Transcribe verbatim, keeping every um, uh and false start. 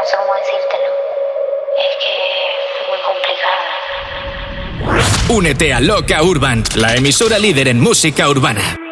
sé cómo decírtelo. Es que es muy complicada. Únete a Loca Urban, la emisora líder en música urbana.